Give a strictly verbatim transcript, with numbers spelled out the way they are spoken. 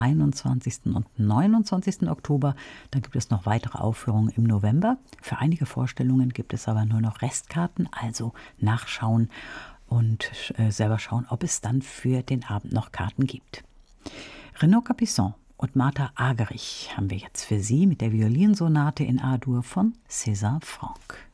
einundzwanzigsten und neunundzwanzigsten Oktober. Dann gibt es noch weitere Aufführungen im November. Für einige Vorstellungen gibt es aber nur noch Restkarten, also nachschauen und äh, selber schauen, ob es dann für den Abend noch Karten gibt. Renaud Capuçon und Martha Argerich haben wir jetzt für Sie mit der Violinsonate in A-Dur von César Franck.